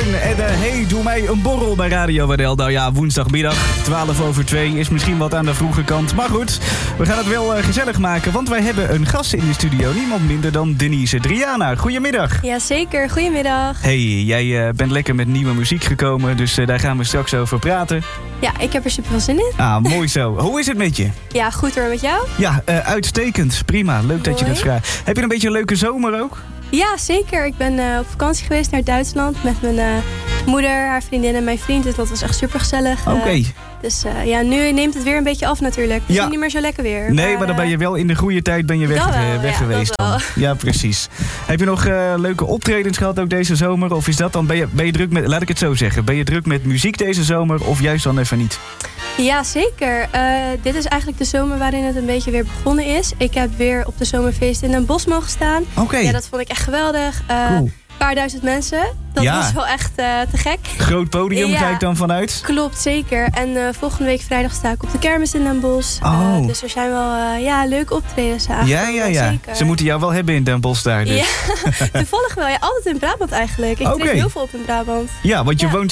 En hey, doe mij een borrel bij Radio WNL. Nou ja, woensdagmiddag, 2:12 is misschien wat aan de vroege kant. Maar goed, we gaan het wel gezellig maken, want wij hebben een gast in de studio. Niemand minder dan Denise Driana. Goedemiddag. Jazeker, goedemiddag. Hey, jij bent lekker met nieuwe muziek gekomen, dus daar gaan we straks over praten. Ja, ik heb er super veel zin in. Ah, mooi zo. Hoe is het met je? Ja, goed hoor, met jou? Ja, uitstekend. Prima. Leuk dat je Mooi. dat vraagt. Heb je een beetje een leuke zomer ook? Ja, zeker. Ik ben op vakantie geweest naar Duitsland met mijn moeder, haar vriendin en mijn vriend. Dus dat was echt super gezellig. Oké. Dus ja, nu neemt het weer een beetje af natuurlijk. Het is Ja. niet meer zo lekker weer. Nee, maar dan ben je wel in de goede tijd weg, Dat wel, weg ja, geweest dat dan. wel. Ja, precies. Heb je nog leuke optredens gehad ook deze zomer? Of is dat dan, ben je druk met, laat ik het zo zeggen, ben je druk met muziek deze zomer of juist dan even niet? Ja, zeker. Dit is eigenlijk de zomer waarin het een beetje weer begonnen is. Ik heb weer op de zomerfeest in Den Bosch mogen staan. Oké. Ja, dat vond ik echt geweldig. Cool. Een paar duizend mensen. Dat Ja. was wel echt te gek. Groot podium Ja. ga ik dan vanuit? Klopt, zeker. En volgende week vrijdag sta ik op de kermis in Den Bosch. Oh. Dus er zijn wel leuke optredens Ja, eigenlijk. ja. Zeker. Ze moeten jou wel hebben in Den Bosch daar dus. Ja, toevallig wel. Ja, altijd in Brabant eigenlijk. Ik Oké. treed heel veel op in Brabant. Ja, want je Ja. woont